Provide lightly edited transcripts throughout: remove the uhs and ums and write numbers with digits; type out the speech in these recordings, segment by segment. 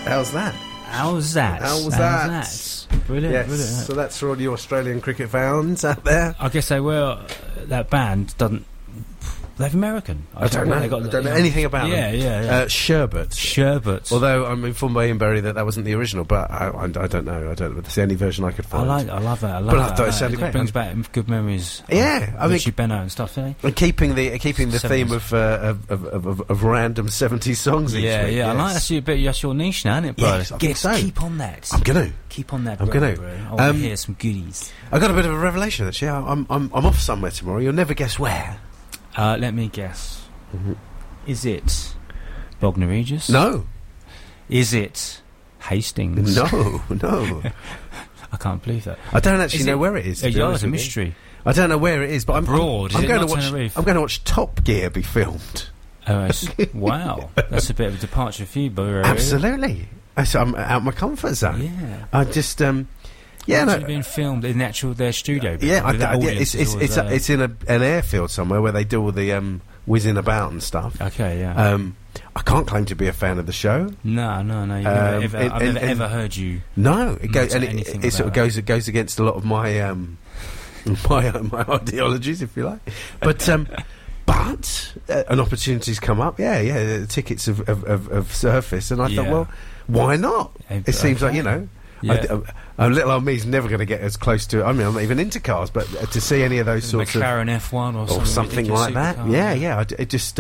How's that? How's that? Brilliant, Yes, brilliant. so that's for all you Australian cricket fans out there. I guess they were. That band doesn't. They're American. I don't know. I don't know anything about them. Yeah. Sherbet. Although I'm informed by Ian Berry that wasn't the original, but I don't know. I don't know. It's the only version I could find. I love that. But I thought it sounded great. It brings back good memories. Yeah, I mean, Richie Benno and stuff. Eh? And keeping the theme of random 70s songs. Yeah, each week, yeah. yes. I like that's your niche now, isn't it, bro? Yes, I think so. Keep on that. I'm gonna keep on that. I'm gonna. Bro. I want to hear some goodies. I got a bit of a revelation actually. I'm off somewhere tomorrow. You'll never guess where. Let me guess. Mm-hmm. Is it Bognor Regis? No. Is it Hastings? No. I can't believe that. I don't actually know where it is. It's a mystery. I don't know where it is, but I'm going to watch Top Gear be filmed. Oh, wow. That's a bit of a departure for you, bro. Absolutely. I'm out of my comfort zone. Yeah. I just been filmed in their studio. It's in an airfield somewhere where they do all the whizzing about and stuff. Okay, yeah. I can't claim to be a fan of the show. No. I've never ever heard you. No, it goes against a lot of my my ideologies, if you like. But an opportunity's come up. Yeah. The tickets have surfaced, and I thought, well, why not? It seems like a little old me's never going to get as close to. I mean, I'm not even into cars, but to see any of those sorts McLaren F1 or something like that, it just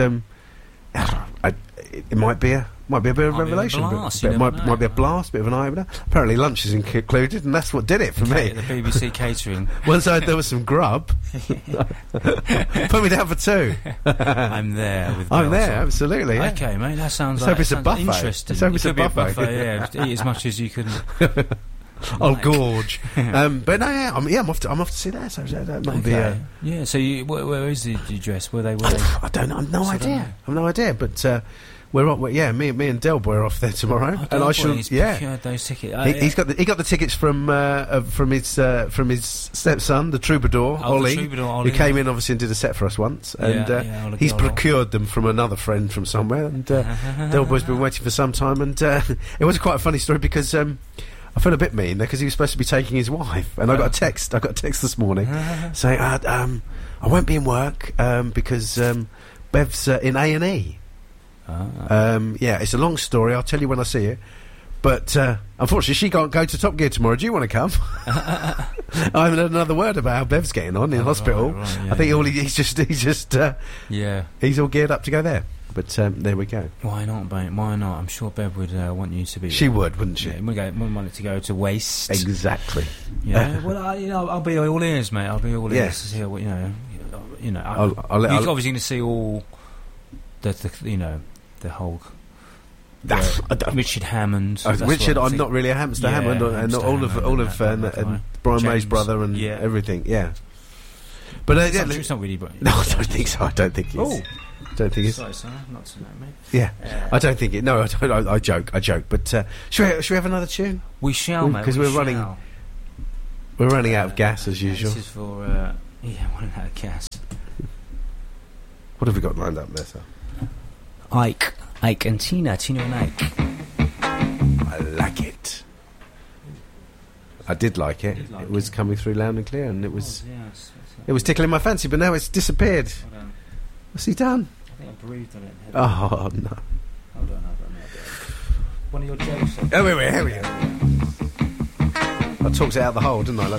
it might be a bit of a revelation. It might be a blast, bit of an eye-opener. Apparently, lunch is included, and that's what did it for me. The BBC catering. Once there was some grub, put me down for two. I'm there. Absolutely. Yeah. Okay, mate, that sounds it's a buffet. Interesting. Let's hope it's a buffet. Yeah, eat as much as you can. I'll gorge. But no, I'm off to see that. So that might be. Yeah. So where is the dress? Were they? I don't know. I've no idea. But me and Del were off there tomorrow, and I should. Procured those tickets. He got the tickets from his stepson, the Troubadour, Ollie, who came in obviously and did a set for us once, and he's procured them from another friend from somewhere, and Del Boy's been waiting for some time, and it was quite a funny story because. I felt a bit mean there because he was supposed to be taking his wife, and I got a text this morning saying, "I won't be in work because Bev's in A&E." It's a long story. I'll tell you when I see you. But unfortunately, she can't go to Top Gear tomorrow. Do you want to come? I haven't heard another word about how Bev's getting on in hospital. Right, I think he's all geared up to go there. But there we go. Why not, mate? Why not? I'm sure Bev would want you to be. She would, wouldn't she? Yeah, wouldn't want it to go to waste. Exactly. Yeah. Well, I'll be all ears, mate. I'll be all ears to hear what you're obviously going to see all the whole. Richard Hammond. Richard, I'm not really a Hamster Hammond, and all of Brian May's brother and everything. Yeah. But it's not really. No, I don't think so. I don't think it's. Don't think it's. Sorry, son, not tonight, mate. Yeah, I don't think it. No, I don't. I joke. But should we have another tune? We shall, mate. Because we're running out of gas as usual. This is for running out of gas. What have we got lined up there, sir? Ike and Tina and Ike. I like it. I did like it. It was coming through loud and clear, and it was tickling my fancy. But now it's disappeared. What's he done? I think I breathed on it. Oh, no. Hold on. One of your jokes. Oh, wait, here we go. I talked it out the hole, didn't I?